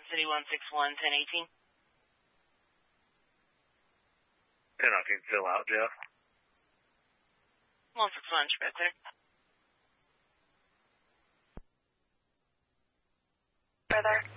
City 161 1018. 1018 still out, Jeff. 161, should be clear. Further.